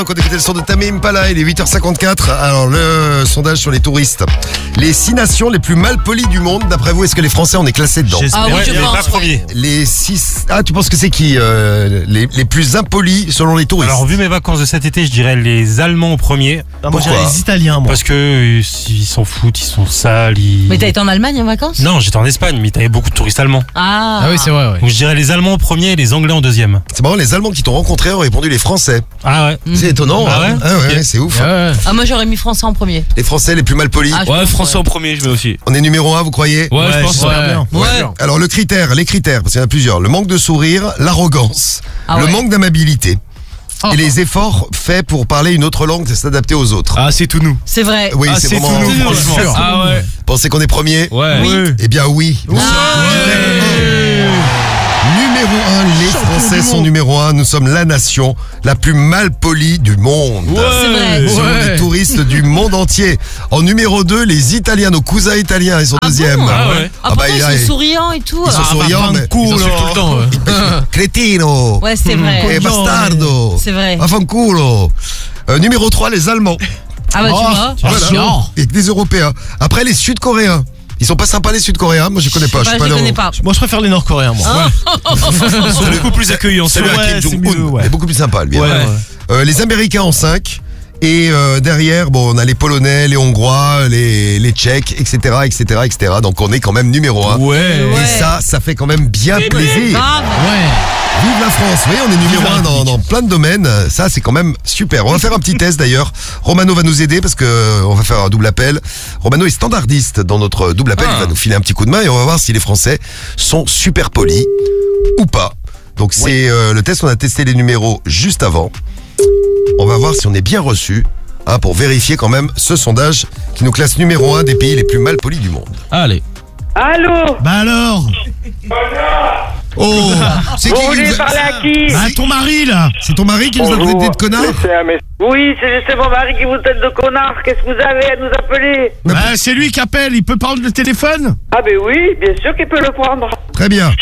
Quand on écoutait le son de Tame Impala, il est 8h54. Alors, le sondage sur les touristes. Les 6 nations les plus mal polies du monde, d'après vous, est-ce que les Français, on est classés dedans? Ah oui, je pense. Pas premier. Les 6... Ah, tu penses que c'est qui les plus impolis selon les touristes? Alors, vu mes vacances de cet été, je dirais les Allemands au premier. Ah, moi, j'irais les Italiens, moi. Parce que ils s'en foutent, ils sont sales. Mais t'as été en Allemagne en vacances? Non, j'étais en Espagne, mais t'avais beaucoup de touristes allemands. Ah oui, c'est vrai, ouais. Donc, je dirais les Allemands au premier et les Anglais en deuxième. C'est marrant, les Allemands qui t'ont rencontré ont répondu les Français. Ah ouais. C'est étonnant, Ah hein. ouais Ah ouais, Ok. c'est ouf. Ouais. Ah, moi j'aurais mis français en premier. Les Français les plus mal polis. Ah, je Ouais, pense, français ouais. en premier, je mets aussi. On est numéro 1, vous croyez? Ouais, je pense. j'espère bien. Ouais. Alors les critères, parce qu'il y en a plusieurs. Le manque de sourire, l'arrogance, Ah le ouais. manque d'amabilité. Et les efforts faits pour parler une autre langue, c'est s'adapter aux autres. Ah, c'est tout nous. C'est vrai. Oui, Ah, c'est c'est vraiment... tout nous, franchement, franchement. Ah ouais. Pensez qu'on est premier? Ouais. Oui. Eh bien oui. Nous sommes numéro 1, les Français sont numéro 1. Nous sommes la nation la plus mal polie du monde. C'est vrai. Selon les touristes du monde entier. En numéro 2, les Italiens, nos cousins italiens, ils sont Ah deuxième. bon Ah ouais. Ah, pourtant, ils sont souriants et tout. Ils sont alors. souriants, mais Ils insultent tout le temps. Cretino. Ouais, c'est Eh vrai. bastardo. C'est vrai. Afanculo. Numéro 3, les Allemands. Ah bah tu vois. Voilà. Et des Européens. Après, les Sud-Coréens. Ils sont pas sympas, les Sud-Coréens. Moi, je connais pas. Je suis les connais pas. Moi, je préfère les Nord-Coréens, moi. Ils sont beaucoup plus accueillants. C'est le Ouais, Kim c'est Jong-un. mieux, ouais. Il est beaucoup plus sympa, lui. Ouais, hein. ouais. Les Américains en 5. Et derrière, bon, on a les Polonais, les Hongrois, les Tchèques, etc., etc., etc. Donc, on est quand même numéro 1. Ouais. Et ça fait quand même bien plaisir. Grave. Vive la France, oui, on est numéro 1 dans plein de domaines. Ça, c'est quand même super. On va faire un petit test d'ailleurs. Romano va nous aider parce que on va faire un double appel. Romano est standardiste dans notre double appel. Il va nous filer un petit coup de main et on va voir si les Français sont super polis ou pas. Donc c'est le test. On a testé les numéros juste avant. On va voir si on est bien reçu. Pour vérifier quand même ce sondage qui nous classe numéro 1 des pays les plus mal polis du monde. Allez. Allô? Bah alors Oh, c'est Vous qui voulez parler à qui? Bah, ton mari, là. C'est ton mari qui nous a traité de connard? Oui, c'est mon mari qui vous traite de connard. Qu'est-ce que vous avez à nous appeler? Bah, c'est lui qui appelle. Il peut prendre le téléphone? Ah ben oui, bien sûr qu'il peut le prendre. Très bien.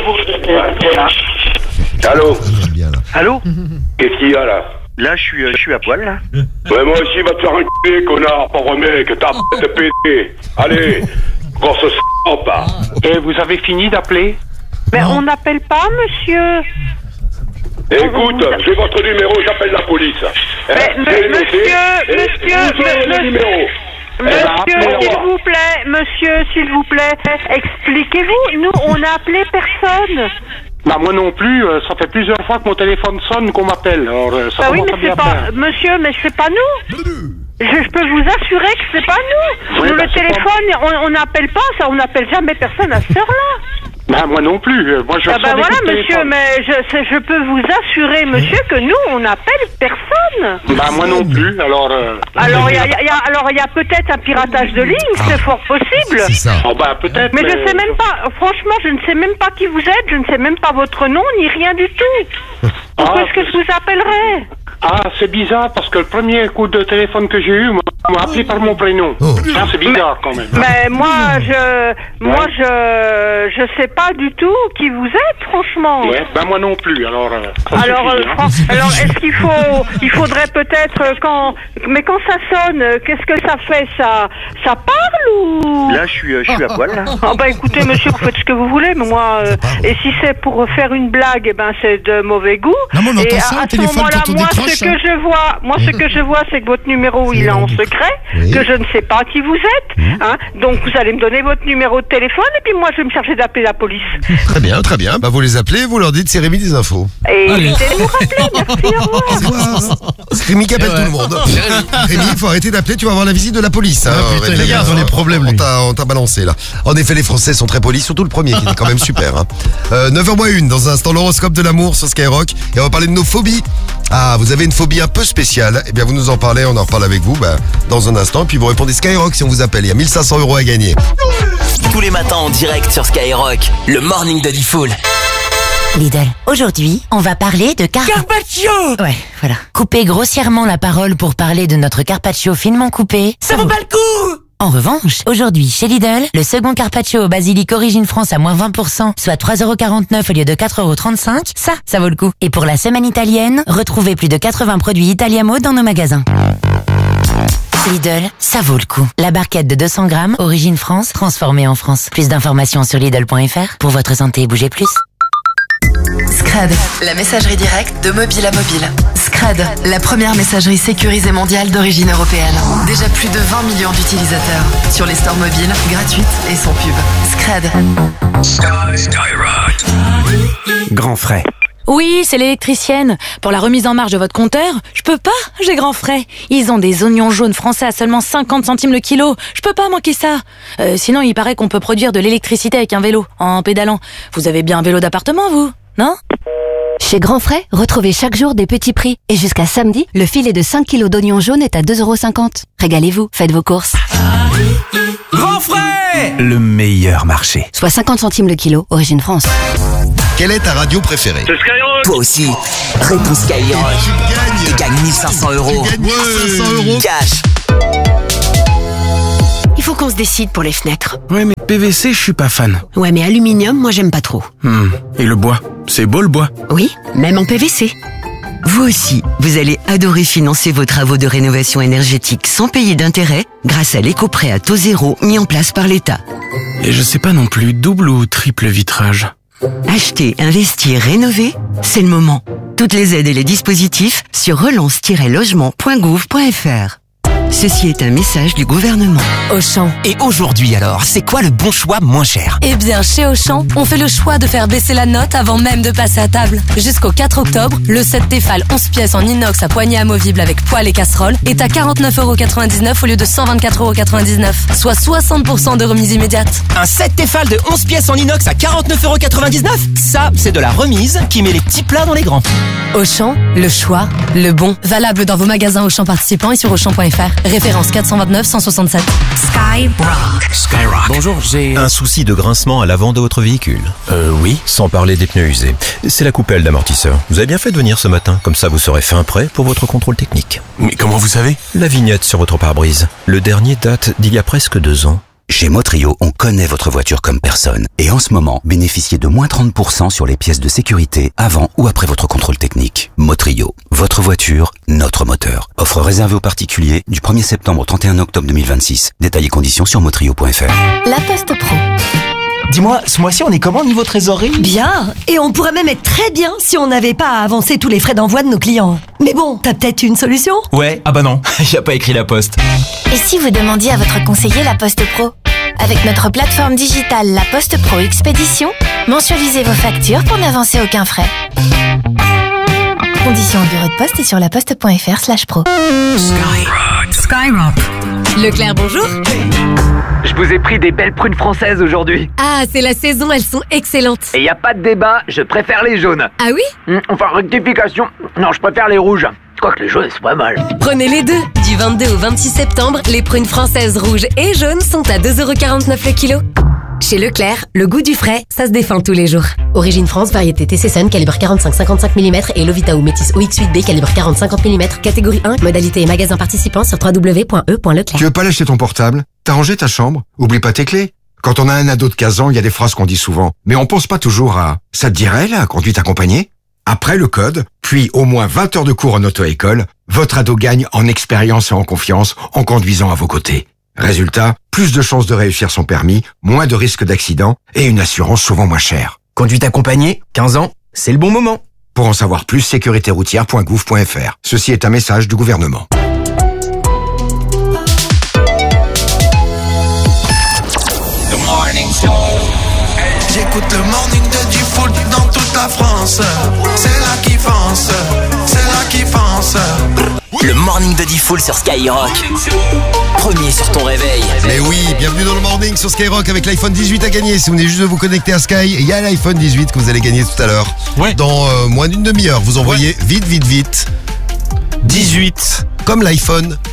Allô? Bien là. Allô? Qu'est-ce qu'il y a là? Là, je suis à poil, là. Ouais, moi aussi, va te faire enculer, connard, pauvre mec, t'as de péter. Allez, grosse salope. Et vous avez fini d'appeler? Mais on n'appelle pas, monsieur. Écoute, j'ai votre numéro, j'appelle la police. Mais, J'ai noté. Le numéro. Monsieur, s'il vous plaît, expliquez-vous. Nous, on n'a appelé personne. Bah moi non plus, ça fait plusieurs fois que mon téléphone sonne qu'on m'appelle. Alors ça Bah oui, commence mais à bien c'est pas, faire. monsieur, mais c'est pas nous. Je peux vous assurer que c'est pas nous. Oui, Nous, bah, le c'est téléphone, on n'appelle pas ça, on n'appelle jamais personne à cette heure-là. Bah moi non plus, moi je Ah bah reçois des voilà, coups de monsieur, téléphone. mais je peux vous assurer, monsieur, que nous, on n'appelle personne. Bah moi non plus, alors... Alors, il y a peut-être un piratage de ligne, c'est fort possible. C'est ça. Oh bah peut-être, Mais je sais même pas, franchement, je ne sais même pas qui vous êtes, je ne sais même pas votre nom, ni rien du tout. Pourquoi est-ce que je vous appellerais? Ah, c'est bizarre, parce que le premier coup de téléphone que j'ai eu, on m'a appelé par mon prénom. Oh. Ah, c'est bizarre quand même. Mais je sais pas du tout qui vous êtes, franchement. Ouais, bah moi non plus, alors... ça Alors, suffit, hein. alors est-ce il faudrait peut-être mais quand ça sonne, qu'est-ce que ça fait, ça parle ou? Là, je suis à poil, là. Ah bah écoutez, monsieur, vous faites ce que vous voulez, mais moi, et si c'est pour faire une blague, eh ben c'est de mauvais goût. Non, mais on entend et ça au à ce téléphone moment-là, quand on moi, décroche, ce que je vois, c'est que votre numéro, il est en secret, Oui. que je ne sais pas qui vous êtes, hein. Donc vous allez me donner votre numéro de téléphone, et puis moi, je vais me charger d'appeler la police. Très bien, très bien. Bah, vous les appelez, vous leur dites c'est Rémi des infos. Et évitez de nous rappeler, merci, au revoir. C'est Rémi qui appelle tout le monde. Rémi, il faut arrêter d'appeler, tu vas avoir la visite de la police. Hein, putain, Rémi, les gars, hein. ils ont les problèmes, lui. On t'a balancé là. En effet, les Français sont très polis, surtout le premier qui est quand même super. Hein. 9h01, dans un instant, l'horoscope de l'amour sur Skyrock. Et on va parler de nos phobies. Ah, vous avez une phobie un peu spéciale. Eh bien, vous nous en parlez, on en reparle avec vous dans un instant. Puis vous répondez Skyrock si on vous appelle. Il y a 1500 € à gagner. Tous les matins en direct sur Skyrock, le morning de Diffoul. Lidl. Aujourd'hui, on va parler de Carpaccio. Ouais, voilà. Couper grossièrement la parole pour parler de notre carpaccio finement coupé. Ça vaut pas le coup. En revanche, aujourd'hui, chez Lidl, le second carpaccio au basilic Origine France à moins 20%, soit 3,49€ au lieu de 4,35€, ça vaut le coup. Et pour la semaine italienne, retrouvez plus de 80 produits Italiamo dans nos magasins. Lidl, ça vaut le coup. La barquette de 200 grammes, Origine France, transformée en France. Plus d'informations sur Lidl.fr. Pour votre santé, bougez plus. Scred, la messagerie directe de mobile à mobile. Scred, la première messagerie sécurisée mondiale d'origine européenne. Déjà plus de 20 millions d'utilisateurs. Sur les stores mobiles, gratuites et sans pub. Scred. Grand frais. Oui, c'est l'électricienne. Pour la remise en marche de votre compteur, je peux pas, j'ai grand frais. Ils ont des oignons jaunes français à seulement 50 centimes le kilo. Je peux pas manquer ça. Sinon, il paraît qu'on peut produire de l'électricité avec un vélo, en pédalant. Vous avez bien un vélo d'appartement, vous, non ? Chez Grand Frais, retrouvez chaque jour des petits prix. Et jusqu'à samedi, le filet de 5 kilos d'oignons jaunes est à 2,50€. Régalez-vous, faites vos courses. Grand Frais, le meilleur marché. Soit 50 centimes le kilo, Origine France. Quelle est ta radio préférée? C'est Skyrock. Toi aussi, réponds Skyrock. Tu Et gagne 1500 euros. gagnes 1500 € Cash. Il faut qu'on se décide pour les fenêtres. Ouais, mais PVC, je suis pas fan. Ouais, mais aluminium, moi j'aime pas trop. Et le bois? C'est beau le bois? Oui, même en PVC. Vous aussi, vous allez adorer financer vos travaux de rénovation énergétique sans payer d'intérêt grâce à l'éco-prêt à taux zéro mis en place par l'État. Et je sais pas non plus, double ou triple vitrage? Acheter, investir, rénover, c'est le moment. Toutes les aides et les dispositifs sur relance-logement.gouv.fr. Ceci est un message du gouvernement. Auchan. Et aujourd'hui alors, c'est quoi le bon choix moins cher? Eh bien, chez Auchan, on fait le choix de faire baisser la note avant même de passer à table. Jusqu'au 4 octobre, le set Tefal 11 pièces en inox à poignée amovible avec poêle et casserole est à 49,99€ au lieu de 124,99€, soit 60% de remise immédiate. Un set Tefal de 11 pièces en inox à 49,99€? Ça, c'est de la remise qui met les petits plats dans les grands. Auchan, le choix, le bon. Valable dans vos magasins Auchan participants et sur Auchan.fr. Référence 429 167. Skyrock. Bonjour, j'ai un souci de grincement à l'avant de votre véhicule. Oui. Sans parler des pneus usés. C'est la coupelle d'amortisseur. Vous avez bien fait de venir ce matin, comme ça vous serez fin prêt pour votre contrôle technique. Mais comment vous savez? La vignette sur votre pare-brise. Le dernier date d'il y a presque 2 ans. Chez Motrio, on connaît votre voiture comme personne. Et en ce moment, bénéficiez de moins 30% sur les pièces de sécurité avant ou après votre contrôle technique. Motrio, votre voiture, notre moteur. Offre réservée aux particuliers du 1er septembre au 31 octobre 2026. Détails et conditions sur motrio.fr. La Poste Pro. Dis-moi, ce mois-ci, on est comment niveau trésorerie? Bien, et on pourrait même être très bien si on n'avait pas à avancer tous les frais d'envoi de nos clients. Mais bon, t'as peut-être une solution? Ouais, ah bah non, y a pas écrit la poste. Et si vous demandiez à votre conseiller La Poste Pro? Avec notre plateforme digitale La Poste Pro Expédition, mensualisez vos factures pour n'avancer aucun frais. Conditions au bureau de poste et sur laposte.fr/pro. Skyrock. Leclerc, bonjour. Je vous ai pris des belles prunes françaises aujourd'hui. Ah, c'est la saison, elles sont excellentes. Et y a pas de débat, je préfère les jaunes. Ah oui? Enfin, rectification. Non, je préfère les rouges. Quoique les jaunes, c'est pas mal. Prenez les deux. Du 22 au 26 septembre, les prunes françaises rouges et jaunes sont à 2,49€ le kilo. Chez Leclerc, le goût du frais, ça se défend tous les jours. Origine France, variété TC Sun, calibre 45-55 mm et Lovita ou Métis OX8B, calibre 40-50 mm, catégorie 1, modalité et magasin participant sur www.e.leclerc. Tu veux pas lâcher ton portable? T'as rangé ta chambre? Oublie pas tes clés. Quand on a un ado de 15 ans, il y a des phrases qu'on dit souvent. Mais on pense pas toujours à « ça te dirait, la conduite accompagnée ?» Après le code, puis au moins 20 heures de cours en auto-école, votre ado gagne en expérience et en confiance en conduisant à vos côtés. Résultat, plus de chances de réussir son permis, moins de risques d'accident et une assurance souvent moins chère. Conduite accompagnée, 15 ans, c'est le bon moment. Pour en savoir plus, sécuritéroutière.gouv.fr. Ceci est un message du gouvernement. J'écoute le morning de Diffoul dans toute la France. C'est là qui fonce, c'est là qui fonce. Le morning de Diffoul sur Skyrock. Premier sur ton réveil. Mais oui, bienvenue dans le morning sur Skyrock avec l'iPhone 18 à gagner. Si vous venez juste de vous connecter à Sky, il y a l'iPhone 18 que vous allez gagner tout à l'heure. Ouais. Dans moins d'une demi-heure, vous envoyez vite 18 comme l'iPhone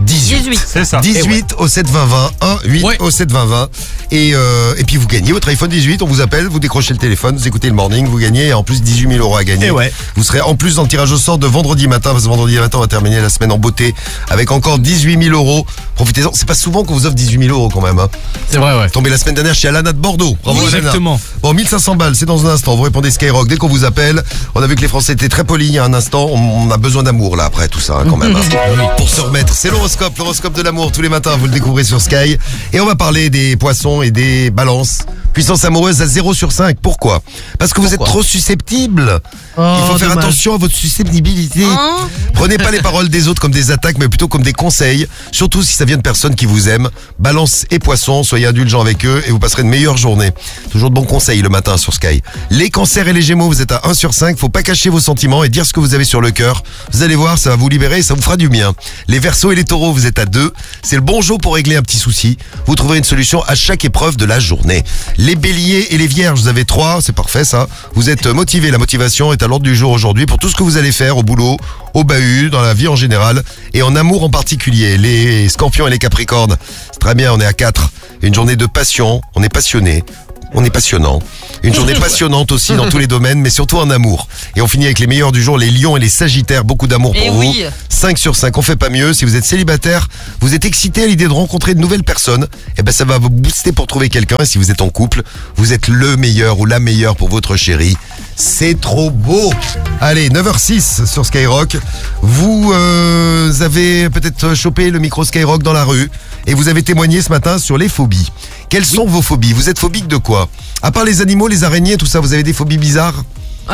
18. C'est ça. 18 au 7 20 20. 1 8 au 7 20 20. Et puis vous gagnez votre iPhone 18. On vous appelle, vous décrochez le téléphone, vous écoutez le morning, vous gagnez. Et en plus 18 000 € à gagner. Vous serez en plus dans le tirage au sort de vendredi matin. Parce que vendredi matin, on va terminer la semaine en beauté avec encore 18 000 €. Profitez-en. C'est pas souvent qu'on vous offre 18 000 € quand même. Hein. C'est vrai, ouais. Tombé la semaine dernière chez Alana de Bordeaux. Bravo, Exactement. Alana. Bon, 1500 balles, c'est dans un instant. Vous répondez Skyrock dès qu'on vous appelle. On a vu que les Français étaient très polis il y a un instant. On a besoin d'amour là après tout ça hein, quand même. Hein. Pour se remettre, c'est l'horoscope de l'amour tous les matins. Vous le découvrez sur Sky. Et on va parler des poissons et des balances. Puissance amoureuse à 0 sur 5. Pourquoi ? Parce que vous êtes trop susceptible. Il faut faire attention à votre susceptibilité. Prenez pas les paroles des autres comme des attaques, mais plutôt comme des conseils. Surtout si ça vient de personnes qui vous aiment. Balance et poissons, soyez indulgents avec eux et vous passerez une meilleure journée. Toujours de bons conseils le matin sur Sky. Les cancers et les gémeaux, vous êtes à 1 sur 5. Faut pas cacher vos sentiments et dire ce que vous avez sur le cœur. Vous allez voir, ça va vous libérer et ça vous fera du bien. Les verseaux et les taureaux, vous êtes à 2. C'est le bon jour pour régler un petit souci. Vous trouverez une solution à chaque épreuve de la journée. Les béliers et les vierges, vous avez 3. C'est parfait ça. Vous êtes motivés. La motivation est à l'ordre du jour aujourd'hui pour tout ce que vous allez faire au boulot, au bahut, dans la vie en général et en amour en particulier. Les scorpions et les capricornes, c'est très bien, on est à 4. Une journée de passion, on est passionné. On est passionnant. Une journée passionnante aussi dans tous les domaines, mais surtout en amour. Et on finit avec les meilleurs du jour, les lions et les sagittaires. Beaucoup d'amour pour vous. 5 sur 5, on fait pas mieux. Si vous êtes célibataire, vous êtes excité à l'idée de rencontrer de nouvelles personnes, et ben ça va vous booster pour trouver quelqu'un. Et si vous êtes en couple, vous êtes le meilleur ou la meilleure pour votre chérie. C'est trop beau. Allez, 9h06 sur Skyrock. Vous avez peut-être chopé le micro Skyrock dans la rue et vous avez témoigné ce matin sur les phobies. Quelles sont vos phobies ? Vous êtes phobique de quoi ? À part les animaux, les araignées, tout ça, vous avez des phobies bizarres ?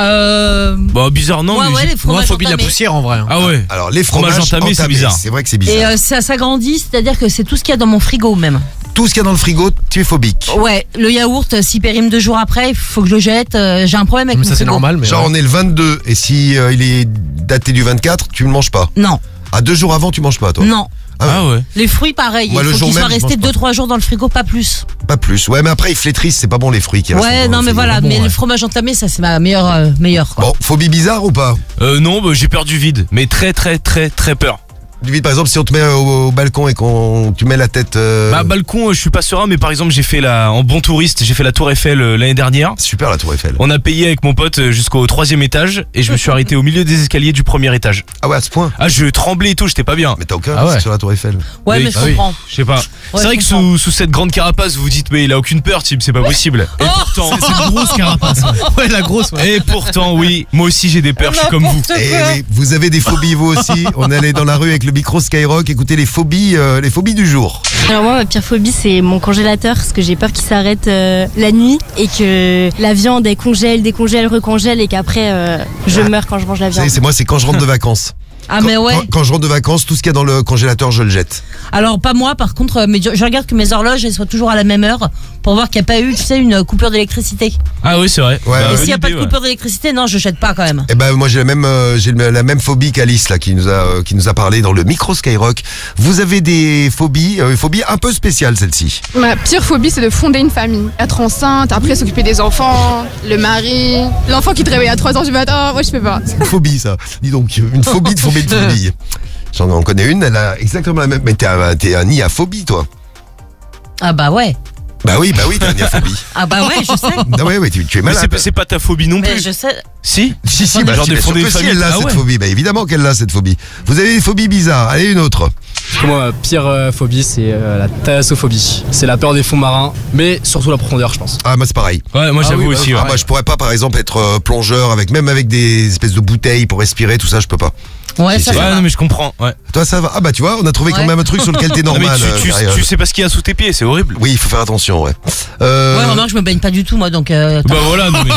Bah bizarre non, ouais, mais les moi phobie de la entamés. poussière en vrai. Ah ouais. Alors les fromages entamés, c'est bizarre. C'est vrai que c'est bizarre. Et ça s'agrandit, c'est-à-dire que c'est tout ce qu'il y a dans mon frigo même. Tout ce qu'il y a dans le frigo, tu es phobique. Ouais, le yaourt, s'il périme 2 jours après, il faut que je le jette. J'ai un problème avec mon frigo. Genre on est le 22 et si il est daté du 24, tu ne manges pas. Non. À 2 jours avant, tu manges pas toi. Non. Ah ouais. Les fruits, pareil. Moi, il le faut jour qu'ils soient même, je restés mange pas. 2-3 jours dans le frigo, pas plus. Pas plus. Ouais, mais après ils flétrissent, c'est pas bon les fruits qui restent. Ouais, dans non, le mais frigo. voilà. Bon, mais ouais. le fromage entamé, ça, c'est ma meilleure quoi. Bon, phobie bizarre ou pas ? Non, bah, j'ai peur du vide, mais très peur. Du vide, par exemple, si on te met au balcon et qu'on tu mets la tête. Bah balcon, je suis pas serein, mais par exemple j'ai fait en bon touriste, j'ai fait la Tour Eiffel l'année dernière. Super la Tour Eiffel. On a payé avec mon pote jusqu'au 3e étage et je me suis arrêté au milieu des escaliers du 1er étage. Ah ouais, à ce point. Ah je tremblais et tout, j'étais pas bien. Mais t'as aucun risque sur la Tour Eiffel. Ouais, mais je comprends. Je sais pas. Ouais, c'est vrai que sous cette grande carapace, vous vous dites mais il a aucune peur, type, c'est pas possible. Et pourtant, C'est une grosse carapace. ouais, la grosse. Et pourtant, oui, moi aussi j'ai des peurs, je suis comme vous. Et oui, vous avez des phobies vous aussi. On est allé dans la rue avec le micro Skyrock, écoutez les phobies du jour. Alors moi ma pire phobie c'est mon congélateur parce que j'ai peur qu'il s'arrête la nuit et que la viande elle congèle, décongèle, recongèle et qu'après je meurs quand je mange la Vous savez, viande. c'est moi, c'est quand je rentre de vacances. Ah mais ouais. Quand je rentre de vacances, tout ce qu'il y a dans le congélateur, je le jette. Alors pas moi, par contre, mais je regarde que mes horloges elles soient toujours à la même heure pour voir qu'il n'y a pas eu, tu sais, une coupure d'électricité. Ah oui, c'est vrai. Ouais. Et s'il n'y a pas de coupure d'électricité, non, je jette pas quand même. Eh ben moi j'ai la même phobie qu'Alice là qui nous a parlé dans le micro Skyrock. Vous avez des phobies, phobie un peu spéciale celle-ci. Ma pire phobie, c'est de fonder une famille. Être enceinte, après s'occuper des enfants, le mari, l'enfant qui te réveille à 3h du matin. Moi, je peux pas. Une phobie ça. Dis donc, une phobie de phobie de phobie. J'en connais une, elle a exactement la même. Mais t'es un niaphobie toi. Ah bah ouais. Bah oui, t'as une niaphobie. Ah bah ouais, je sais. Ah ouais, tu es Mais malade. c'est pas ta phobie non Mais plus. je sais. Si, bah, genre si, de bien sûr fonder que une si, famille. elle a Ah cette ouais. phobie. Bah évidemment qu'elle a cette phobie. Vous avez des phobies bizarres. Allez, une autre. Moi, ma pire phobie, c'est la thalassophobie. C'est la peur des fonds marins, mais surtout la profondeur, je pense. Ah, moi c'est pareil. Ouais, moi j'avoue aussi. Ah, Ouais. moi je pourrais pas par exemple être plongeur même avec des espèces de bouteilles pour respirer, tout ça, je peux pas. Ouais, ça va. non mais je comprends. Ouais. Toi ça va. Ah bah tu vois, on a trouvé quand même un truc sur lequel t'es Non, normal. mais tu sais pas ce qu'il y a sous tes pieds, c'est horrible. Oui, il faut faire attention, ouais. Ouais, remarque, je me baigne pas du tout moi, donc. Bah voilà, non mais.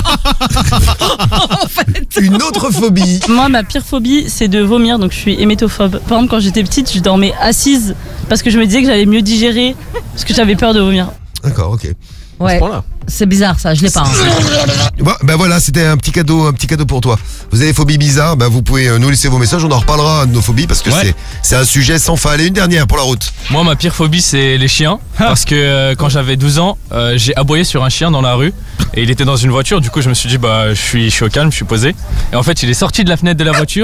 Une autre phobie. Moi ma pire phobie c'est de vomir donc je suis hémétophobe. Par exemple quand j'étais petite je dormais assise parce que je me disais que j'allais mieux digérer parce que j'avais peur de vomir. D'accord, ok. Ouais. C'est bizarre ça, je l'ai pas. Bon, bah voilà, c'était un petit cadeau pour toi. Vous avez des phobies bizarres, bah vous pouvez nous laisser vos messages, on en reparlera de nos phobies parce que c'est un sujet sans fin. Allez, une dernière pour la route. Moi, ma pire phobie, c'est les chiens. Parce que quand j'avais 12 ans, j'ai aboyé sur un chien dans la rue. Et il était dans une voiture. Du coup, je me suis dit, bah, je suis au calme, je suis posé. Et en fait, il est sorti de la fenêtre de la voiture.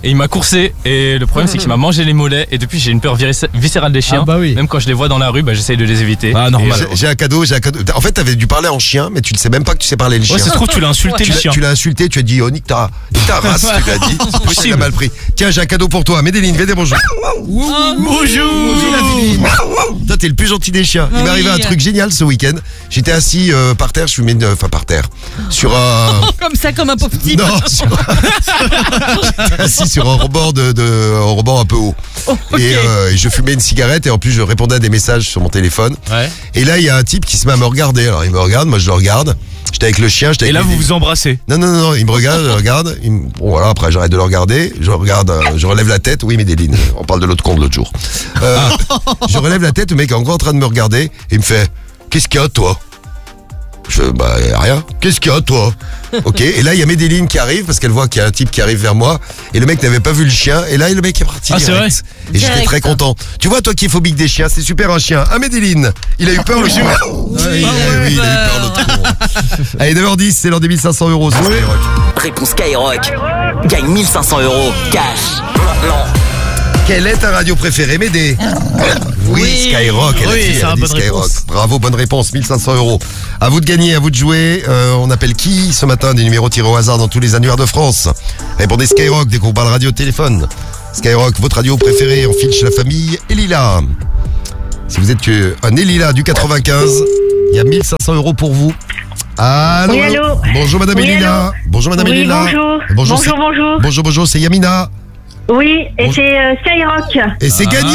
et il m'a coursé. Et le problème, c'est qu'il m'a mangé les mollets. Et depuis, j'ai une peur viscérale des chiens. Ah bah oui. Même quand je les vois dans la rue, j'essaye de les éviter. Ah, normal. J'ai un cadeau. En fait, t'avais dû parler en chien, mais tu ne sais même pas que tu sais parler le chien. Ouais, ça se trouve, tu l'as insulté le chien. Tu l'as insulté, tu as dit, oh, nique ta race, tu l'as dit. C'est possible. Il a mal pris. Tiens, j'ai un cadeau pour toi. Médéline, fais des bonjours. Bonjour. Médéline. Toi, t'es le plus gentil des chiens. Il m'est arrivé un truc génial ce week-end. J'étais assis par terre, par terre. Sur un. Comme ça, comme un pauvre type. Non, j'étais assis sur un rebord un rebord un peu haut. Et je fumais une cigarette et en plus je répondais à des messages sur mon téléphone. Ouais. Et là il y a un type qui se met à me regarder. Alors il me regarde, moi je le regarde. J'étais avec le chien. Et là vous vous embrassez. Non, il me regarde, Bon voilà, après j'arrête de le regarder. Je regarde, je relève la tête. Oui, Médéline, on parle de l'autre con de l'autre jour. Je relève la tête, le mec est encore en train de me regarder et il me fait, qu'est-ce qu'il y a toi? Je fais, rien. Qu'est-ce qu'il y a, toi? Ok, et là, il y a Médéline qui arrive, parce qu'elle voit qu'il y a un type qui arrive vers moi, et le mec n'avait pas vu le chien, et là, le mec est parti. C'est vrai? Et j'étais très content. Tu vois, toi qui es phobique des chiens, c'est super un chien. Ah, Médéline, il a eu peur, le chien. Oui, il a eu peur, l'autre con. Allez, 9h10, c'est l'heure des 1500 € sur Skyrock. Réponse Skyrock. Gagne 1500 € cash. Maintenant. Quelle est ta radio préférée, Médé? Oui, Skyrock, elle a dit Skyrock. Bravo, bonne réponse, 1500 €. À vous de gagner, à vous de jouer. On appelle qui ce matin? Des numéros tirés au hasard dans tous les annuaires de France. Répondez Skyrock dès qu'on parle radio téléphone. Skyrock, votre radio préférée, on file chez la famille Elila. Si vous êtes un Elila du 95, il y a 1500 € pour vous. Allô, oui, allô. Bonjour Madame Elila. Allô. Bonjour Madame Elila. Bonjour. Bonjour, c'est Yamina. Oui, et c'est Skyrock. Et c'est gagné,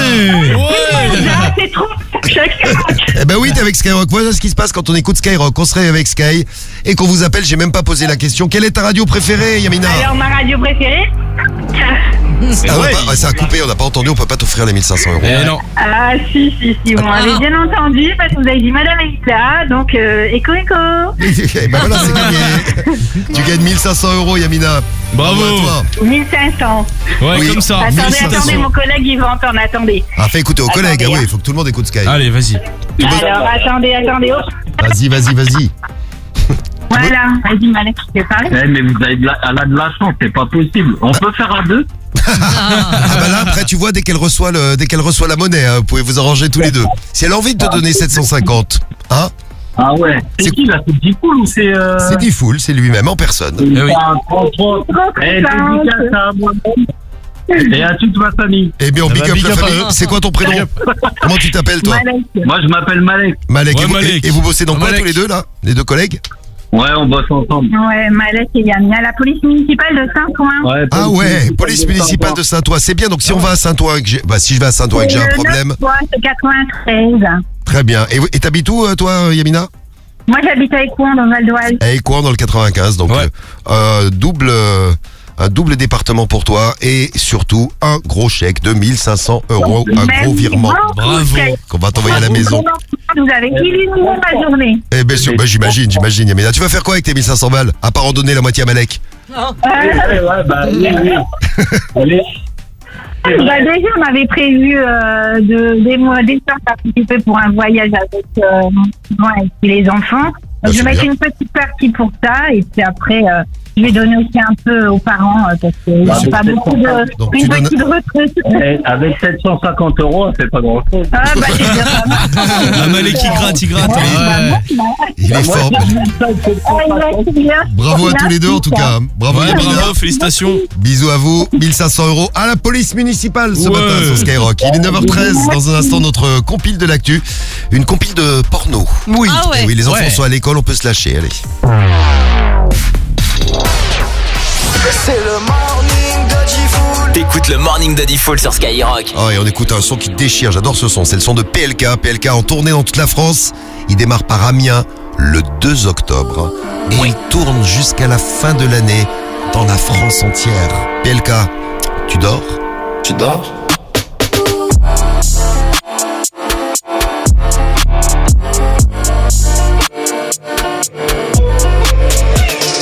C'est trop. Je suis avec Skyrock. Eh ben oui, t'es avec Skyrock. Voilà ce qui se passe quand on écoute Skyrock. On se réveille avec Sky et qu'on vous appelle. J'ai même pas posé la question. Quelle est ta radio préférée, Yamina? Alors, ma radio préférée ça a coupé, on n'a pas entendu. On peut pas t'offrir les 1500 €. Non. Ah, si. Vous m'avez bien entendu parce que vous avez dit Madame Elisa. Donc, écho. Eh ben voilà, c'est gagné. Tu gagnes 1500 €, Yamina. Bravo à toi. 1500. Ouais, oui. Comme ça. Attendez, mon collègue, il va entendre. Attendez. Ah, fais écouter au collègue. Ah oui, il faut que tout le monde écoute Sky. Allez, vas-y. Alors, attendez. Vas-y. Voilà, vas-y, Malek, je vais parler. Mais vous avez de la chance, c'est pas possible. On peut faire à deux? Là, après, tu vois, dès qu'elle reçoit la monnaie, vous pouvez vous arranger tous les deux. Si elle a envie de te donner 750, hein? Ah ouais. C'est qui là? C'est Diffoul ou c'est C'est Diffoul, c'est lui-même en personne. Oui. Dédicace à moi-même et à toute ma famille. Eh bien, on big up la famille. C'est quoi ton prénom? Comment tu t'appelles, toi? Moi, je m'appelle Malek. Malek. Et vous bossez dans quoi tous les deux, là? Les deux collègues? Ouais, on bosse ensemble. Ouais, Malek et Yamina, la police municipale de Saint-Ouen. Ouais, police municipale de Saint-Ouen. C'est bien, donc si on va à Saint-Ouen, si je vais à Saint-Ouen et que j'ai un problème... C'est 93. Très bien. Et t'habites où, toi, Yamina? Moi, j'habite à Écouen, dans Val d'Oise. À Écouen, dans le 95, donc un double département pour toi et surtout un gros chèque de 1500 €, un gros virement. Bravo. Qu'on va t'envoyer à la maison. Vous avez illuminé ma journée. Eh bien sûr, j'imagine, Yamina. Tu vas faire quoi avec tes 1500 balles? À part en donner la moitié à Malek? Oui. Déjà, on avait prévu des sortes participer pour un voyage avec les enfants. Donc, je vais mettre une petite partie pour ça et puis après, je vais donner aussi un peu aux parents parce qu'il n'y a pas beaucoup une petite retraite. Avec 750 €, c'est pas grand chose. Ah bah c'est bien pas mal. Malek qui gratte. Il est fort. Bravo à tous les deux en tout cas. Bravo, félicitations. Bisous à vous. 1500 € à la police municipale ce matin sur Skyrock. Il est 9h13. Dans un instant, notre compile de l'actu. Une compile de porno. Oui. Oui, les enfants sont à l'école, on peut se lâcher. Allez. C'est le morning de Diffoul. T'écoutes le morning de Diffoul sur Skyrock. Oh, et on écoute un son qui déchire, j'adore ce son. C'est le son de PLK. PLK en tournée dans toute la France. Il démarre par Amiens le 2 octobre. Et il tourne jusqu'à la fin de l'année dans la France entière. PLK, tu dors? Tu dors?